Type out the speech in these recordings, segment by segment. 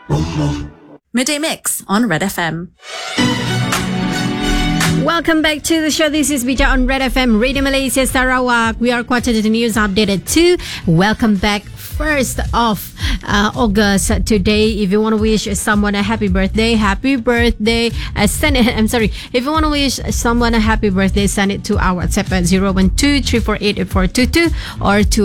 Midday Mix on Red FM. Welcome back to the show. This is Bija on Red FM, Radio Malaysia Sarawak. We are quarter to the news updated too. Welcome back. 1st of August today. If you want to wish someone a happy birthday, send it. I'm sorry. If you want to wish someone a happy birthday, send it to our WhatsApp at 012-348-8422 or to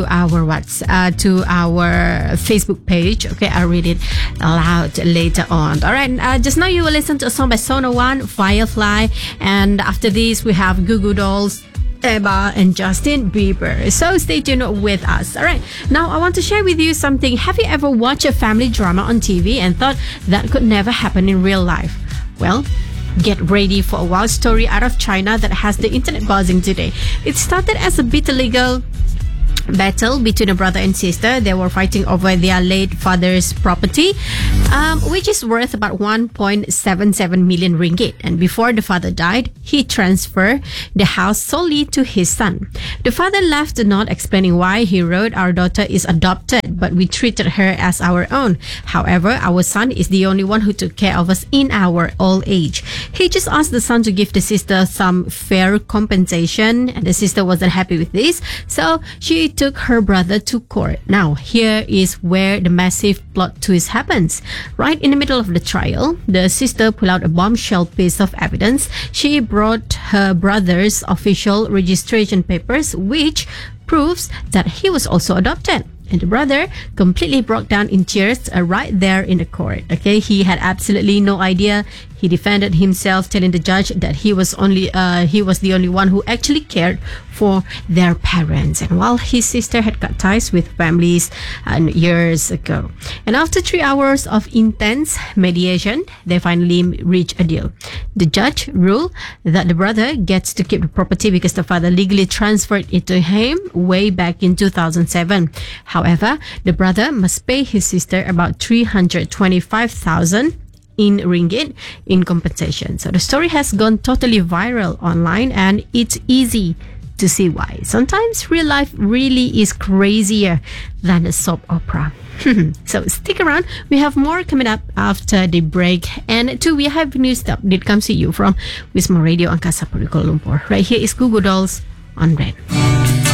our Facebook page. Okay, I'll read it aloud later on. All right. Just now you will listen to a song by Sona One, Firefly, and after this we have Goo Goo Dolls, Ebba and Justin Bieber. So stay tuned with us. All right. Now I want to share with you something. Have you ever watched a family drama on TV and thought that could never happen in real life? Well, get ready for a wild story out of China that has the internet buzzing today. It started as a bitter legal battle between a brother and sister. They were fighting over their late father's property, which is worth about 1.77 million ringgit. And before the father died, he transferred the house solely to his son. The father left a note explaining why. He wrote, "Our daughter is adopted, but we treated her as our own. However, our son is the only one who took care of us in our old age." He just asked the son to give the sister some fair compensation, and the sister wasn't happy with this, so she took her brother to court. Now, here is where the massive plot twist happens. Right in the middle of the trial, the sister pulled out a bombshell piece of evidence. She brought her brother's official registration papers, which proves that he was also adopted. And the brother completely broke down in tears right there in the court. Okay, he had absolutely no idea. He defended himself, telling the judge that he was the only one who actually cared for their parents, and while his sister had cut ties with families years ago. And after 3 hours of intense mediation, they finally reached a deal. The judge ruled that the brother gets to keep the property because the father legally transferred it to him way back in 2007. However, the brother must pay his sister about 325,000 in ringgit in compensation. So the story has gone totally viral online, and it's easy to see why. Sometimes real life really is crazier than a soap opera. So stick around. We have more coming up after the break. And two, we have news that comes to you from Wisma Radio Angkasa Puri Kuala Lumpur. Right here is Goo Goo Dolls on Red.